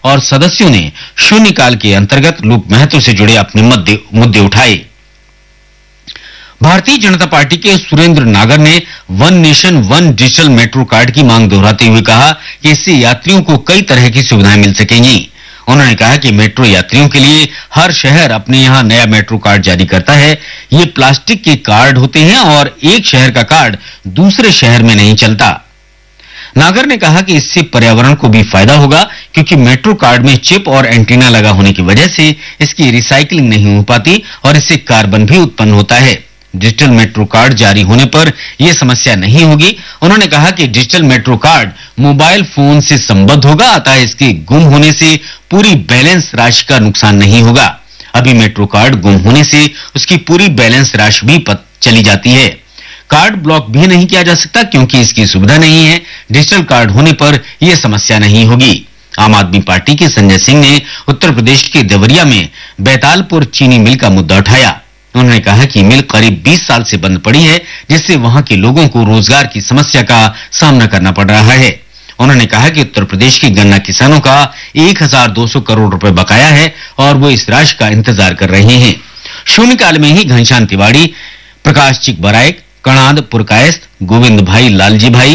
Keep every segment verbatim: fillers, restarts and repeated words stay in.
और सदस्यों ने शून्यकाल के अंतर्गत लोक महत्व से जुड़े अपने मुद्दे मुद्दे उठाए। भारतीय जनता पार्टी के सुरेंद्र नागर ने one nation one digital metro card की मांग दोहराते हुए कहा कि इससे यात्रियों को कई तरह की सुविधाएं मिल सकेंगी। उन्होंने कहा कि मेट्रो यात्रियों के लिए हर शहर अपने यहां नया मेट्रो कार्ड जारी करता है। ये प्लास्टिक के कार्ड होते हैं और एक शहर का कार्ड दूसरे शहर में नहीं चलता। नागर ने कहा कि इससे पर्यावरण को भी फायदा होगा, क्योंकि मेट्रो कार्ड में चिप और एंटीना लगा होने की वजह से इसकी रिसाइकलिंग नहीं हो पाती और इससे कार्बन भी उत्पन्न होता है। डिजिटल मेट्रो कार्ड जारी होने पर यह समस्या नहीं होगी। उन्होंने कहा कि digital metro card mobile phone से संबद्ध होगा, अतः इसके गुम होने से पूरी बैलेंस राशि का नुकसान नहीं होगा। अभी मेट्रो कार्ड गुम होने से उसकी पूरी बैलेंस राशि भी चली जाती है। कार्ड ब्लॉक भी नहीं किया जा सकता क्योंकि इसकी सुविधा नहीं है। डिजिटल कार्ड होने पर यह समस्या नहीं होगी। आम आदमी पार्टी के संजय सिंह ने उत्तर प्रदेश के देवरिया में बैतालपुर चीनी मिल का मुद्दा उठाया। उन्होंने कहा कि मिल करीब बीस साल से बंद पड़ी है, जिससे वहां के लोगों को रोजगार की समस्या का सामना करना पड़ रहा है। उन्होंने कहा कि उत्तर प्रदेश के गन्ना किसानों का एक हज़ार दो सौ करोड़ रुपए बकाया है और वो इस राशि का इंतजार कर रहे हैं। शून्यकाल में ही घनश्याम तिवारी, प्रकाश चिकबराइक, कणाद पुरकायस्थ, गोविंद भाई लालजी भाई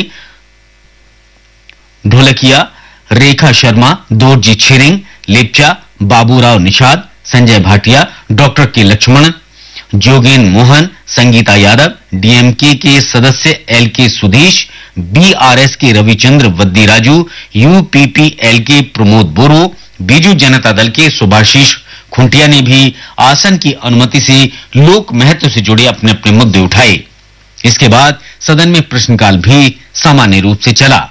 ढोलकिया, रेखा शर्मा, दोरजी छिरिंग, लेप्चा, बाबूराव निषाद, संजय भाटिया, डॉक्टर के लक्ष्मण, जोगेन मोहन, संगीता यादव, डीएमके के सदस्य एल के सुधीश, बीआरएस के रविचंद्र वद्दीराजू, यूपीपीएल के प्रमोद बोरो, बीजू जनता दल के सुभाषीष खुंटिया ने भी आसन की अनुमति से लोक महत्व से जुड़े अपने अपने मुद्दे उठाए। इसके बाद सदन में प्रश्नकाल भी सामान्य रूप से चला।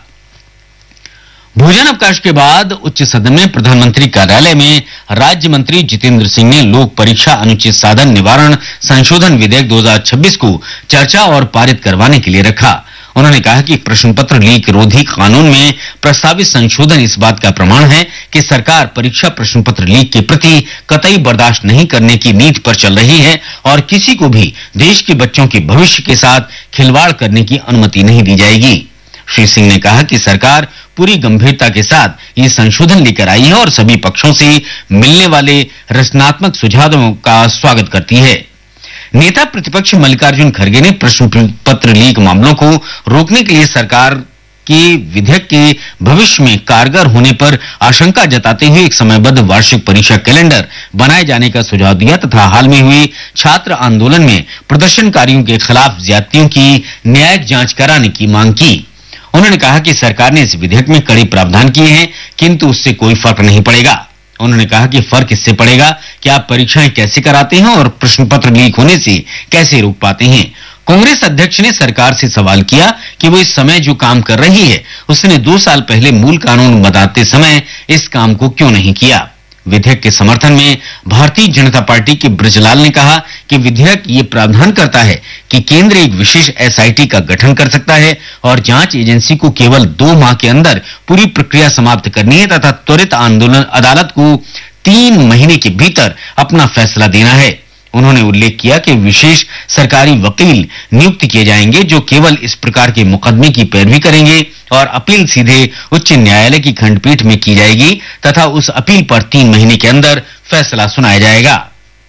भोजन अवकाश के बाद उच्च सदन में प्रधानमंत्री कार्यालय में राज्य मंत्री जितेंद्र सिंह ने लोक परीक्षा अनुचित साधन निवारण संशोधन विधेयक दो हज़ार छब्बीस को चर्चा और पारित करवाने के लिए रखा। उन्होंने कहा कि प्रश्न पत्र लीक रोधी कानून में प्रस्तावित संशोधन इस बात का प्रमाण है कि सरकार परीक्षा प्रश्न पत्र लीक के प्रति कतई बर्दाश्त नहीं करने की नीति पर चल रही है और किसी को भी देश के बच्चों के भविष्य के साथ खिलवाड़ करने की अनुमति नहीं दी जाएगी। श्री सिंह ने कहा कि सरकार पूरी गंभीरता के साथ ये संशोधन लेकर आई है और सभी पक्षों से मिलने वाले रचनात्मक सुझावों का स्वागत करती है। नेता प्रतिपक्ष मल्लिकार्जुन खड़गे ने प्रश्न पत्र लीक मामलों को रोकने के लिए सरकार के विधेयक के भविष्य में कारगर होने पर आशंका जताते हुए एक समयबद्ध वार्षिक परीक्षा कैलेंडर बनाए जाने का सुझाव दिया तथा हाल में हुए छात्र आंदोलन में प्रदर्शनकारियों के खिलाफ ज्यादतियों की न्यायिक जांच कराने की मांग की। उन्होंने कहा कि सरकार ने इस विधेयक में कड़े प्रावधान किए हैं, किंतु उससे कोई फर्क नहीं पड़ेगा। उन्होंने कहा कि फर्क इससे पड़ेगा कि आप परीक्षाएं कैसे कराते हैं और प्रश्न पत्र लीक होने से कैसे रोक पाते हैं। कांग्रेस अध्यक्ष ने सरकार से सवाल किया कि वो इस समय जो काम कर रही है उसने दो साल पहले मूल कानून बनाते समय इस काम को क्यों नहीं किया। विधेयक के समर्थन में भारतीय जनता पार्टी के ब्रजलाल ने कहा कि विधेयक ये प्रावधान करता है कि केंद्र एक विशेष एसआईटी का गठन कर सकता है और जांच एजेंसी को केवल दो माह के अंदर पूरी प्रक्रिया समाप्त करनी है तथा त्वरित आंदोलन अदालत को तीन महीने के भीतर अपना फैसला देना है। उन्होंने उल्लेख किया कि विशेष सरकारी वकील नियुक्त किए जाएंगे जो केवल इस प्रकार के मुकदमे की पैरवी करेंगे और अपील सीधे उच्च न्यायालय की खंडपीठ में की जाएगी तथा उस अपील पर तीन महीने के अंदर फैसला सुनाया जाएगा।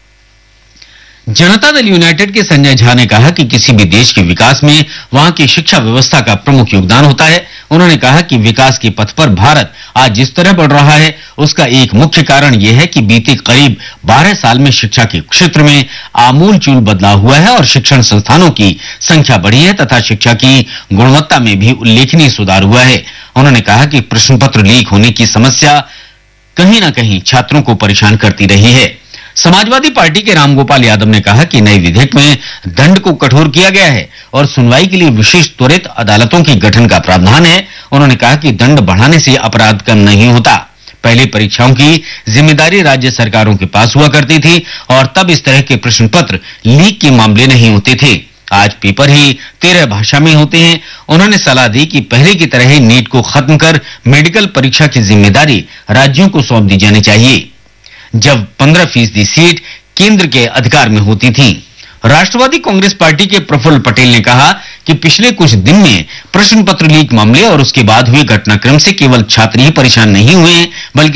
जनता दल यूनाइटेड के संजय झा ने कहा कि किसी भी देश के विकास में वहां की शिक्षा व्यवस्था का प्रमुख योगदान होता है। उन्होंने कहा कि विकास के पथ पर भारत आज जिस तरह बढ़ रहा है उसका एक मुख्य कारण यह है कि बीते करीब बारह साल में शिक्षा के क्षेत्र में आमूलचूल बदलाव हुआ है और शिक्षण संस्थानों की संख्या बढ़ी है तथा शिक्षा की गुणवत्ता में भी उल्लेखनीय सुधार हुआ है। उन्होंने कहा कि प्रश्न पत्र लीक होने की समस्या कहीं न कहीं छात्रों को परेशान करती रही है। समाजवादी पार्टी के रामगोपाल यादव ने कहा कि नए विधेयक में दंड को कठोर किया गया है और सुनवाई के लिए विशेष त्वरित अदालतों के गठन का प्रावधान है। उन्होंने कहा कि दंड बढ़ाने से अपराध कम नहीं होता। पहले परीक्षाओं की जिम्मेदारी राज्य सरकारों के पास हुआ करती थी और तब इस तरह के प्रश्न पत्र लीक के मामले नहीं होते थे। आज पेपर ही तेरह भाषा में होते हैं। उन्होंने सलाह दी कि पहले की तरह ही नीट को खत्म कर मेडिकल परीक्षा की जिम्मेदारी राज्यों को सौंप दी जानी चाहिए, जब पंद्रह फीसदी सीट केंद्र के अधिकार में होती थी। राष्ट्रवादी कांग्रेस पार्टी के प्रफुल्ल पटेल ने कहा कि पिछले कुछ दिन में प्रश्न पत्र लीक मामले और उसके बाद हुए घटनाक्रम से केवल छात्र ही परेशान नहीं हुए बल्कि